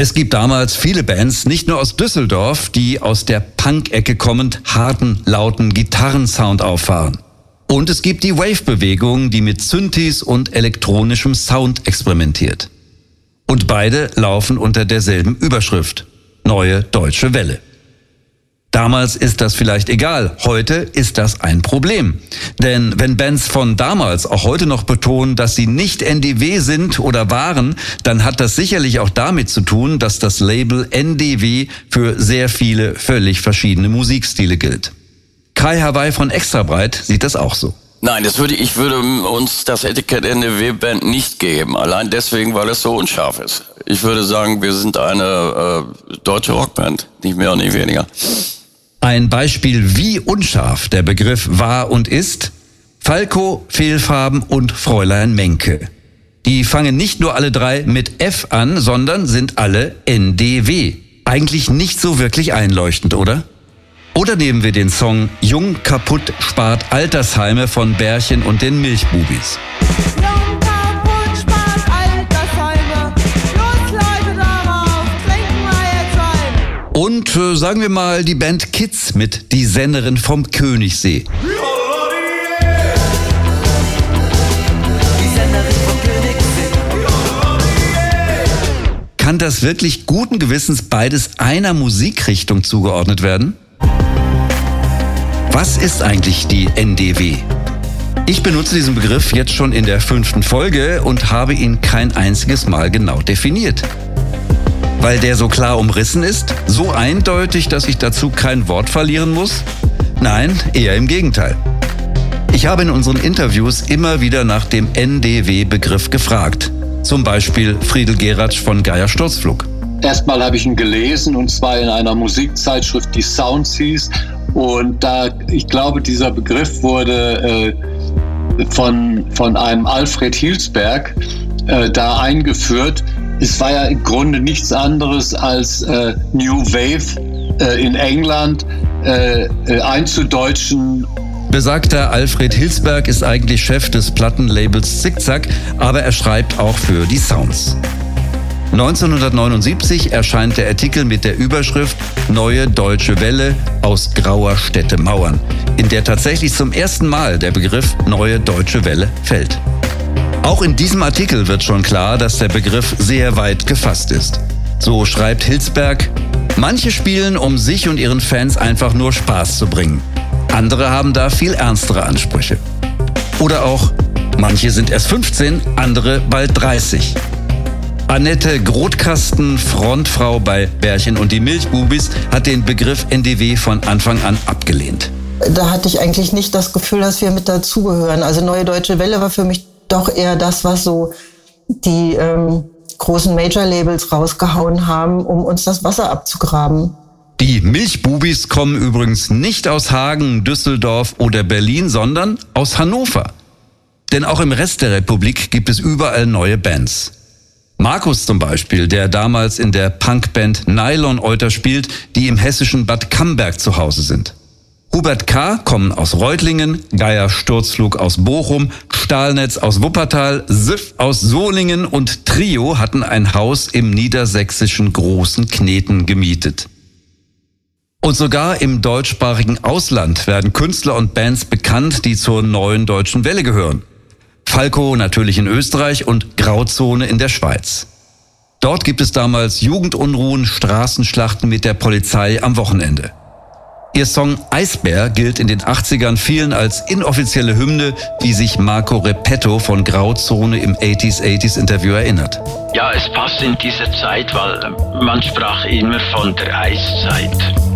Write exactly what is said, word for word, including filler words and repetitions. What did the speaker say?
Es gibt damals viele Bands, nicht nur aus Düsseldorf, die aus der Punk-Ecke kommend harten, lauten Gitarrensound auffahren. Und es gibt die Wave-Bewegung, die mit Synthes und elektronischem Sound experimentiert. Und beide laufen unter derselben Überschrift: Neue Deutsche Welle. Damals ist das vielleicht egal, heute ist das ein Problem. Denn wenn Bands von damals auch heute noch betonen, dass sie nicht N D W sind oder waren, dann hat das sicherlich auch damit zu tun, dass das Label N D W für sehr viele völlig verschiedene Musikstile gilt. Kai Hawaii von Extrabreit sieht das auch so. Nein, das würde, ich würde uns das Etikett N D W-Band nicht geben. Allein deswegen, weil es so unscharf ist. Ich würde sagen, wir sind eine äh, deutsche Rockband, nicht mehr und nicht weniger. Ein Beispiel, wie unscharf der Begriff war und ist: Falco, Fehlfarben und Fräulein Menke. Die fangen nicht nur alle drei mit F an, sondern sind alle N D W. Eigentlich nicht so wirklich einleuchtend, oder? Oder nehmen wir den Song Jung, kaputt, spart Altersheime von Bärchen und den Milchbubis. Jung, kaputt, spart Altersheime. Los, Leute, darauf, trinken wir jetzt ein. Und äh, sagen wir mal die Band Kids mit Die Sennerin vom Königssee. Kann das wirklich guten Gewissens beides einer Musikrichtung zugeordnet werden? Was ist eigentlich die N D W? Ich benutze diesen Begriff jetzt schon in der fünften Folge und habe ihn kein einziges Mal genau definiert. Weil der so klar umrissen ist, so eindeutig, dass ich dazu kein Wort verlieren muss? Nein, eher im Gegenteil. Ich habe in unseren Interviews immer wieder nach dem N D W-Begriff gefragt. Zum Beispiel Friedel Geratsch von Geier Sturzflug. Erstmal habe ich ihn gelesen, und zwar in einer Musikzeitschrift, die Sounds hieß. Und da, ich glaube, dieser Begriff wurde äh, von, von einem Alfred Hilsberg äh, da eingeführt. Es war ja im Grunde nichts anderes als äh, New Wave äh, in England äh, äh, einzudeutschen. Besagter Alfred Hilsberg ist eigentlich Chef des Plattenlabels Zickzack, aber er schreibt auch für die Sounds. neunzehnhundertneunundsiebzig erscheint der Artikel mit der Überschrift Neue Deutsche Welle aus grauer Städte Mauern, in der tatsächlich zum ersten Mal der Begriff Neue Deutsche Welle fällt. Auch in diesem Artikel wird schon klar, dass der Begriff sehr weit gefasst ist. So schreibt Hilsberg: Manche spielen, um sich und ihren Fans einfach nur Spaß zu bringen. Andere haben da viel ernstere Ansprüche. Oder auch: Manche sind erst fünfzehn, andere bald dreißig. Annette Grotkasten, Frontfrau bei Bärchen und die Milchbubis, hat den Begriff N D W von Anfang an abgelehnt. Da hatte ich eigentlich nicht das Gefühl, dass wir mit dazugehören. Also Neue Deutsche Welle war für mich doch eher das, was so die ähm, großen Major-Labels rausgehauen haben, um uns das Wasser abzugraben. Die Milchbubis kommen übrigens nicht aus Hagen, Düsseldorf oder Berlin, sondern aus Hannover. Denn auch im Rest der Republik gibt es überall neue Bands. Markus zum Beispiel, der damals in der Punkband Nylon Euter spielt, die im hessischen Bad Camberg zu Hause sind. Hubert K. kommen aus Reutlingen, Geier Sturzflug aus Bochum, Stahlnetz aus Wuppertal, Siff aus Solingen und Trio hatten ein Haus im niedersächsischen Großen Kneten gemietet. Und sogar im deutschsprachigen Ausland werden Künstler und Bands bekannt, die zur Neuen Deutschen Welle gehören. Falco natürlich in Österreich und Grauzone in der Schweiz. Dort gibt es damals Jugendunruhen, Straßenschlachten mit der Polizei am Wochenende. Ihr Song Eisbär gilt in den achtzigern vielen als inoffizielle Hymne, wie sich Marco Repetto von Grauzone im achtziger achtziger Interview erinnert. Ja, es passt in diese Zeit, weil man sprach immer von der Eiszeit.